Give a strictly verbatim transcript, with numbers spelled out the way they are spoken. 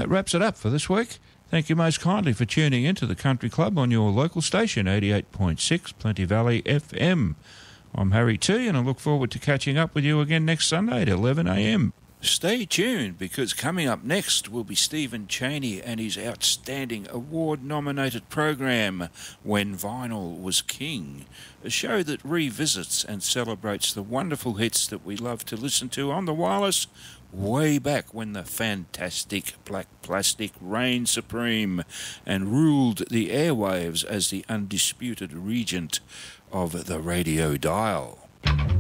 That wraps it up for this week. Thank you most kindly for tuning into the Country Club on your local station, eighty-eight point six Plenty Valley F M. I'm Harry T, and I look forward to catching up with you again next Sunday at eleven a m. Stay tuned, because coming up next will be Stephen Chaney and his outstanding award-nominated program, When Vinyl Was King, a show that revisits and celebrates the wonderful hits that we love to listen to on the wireless way back when the fantastic black plastic reigned supreme and ruled the airwaves as the undisputed regent of the radio dial.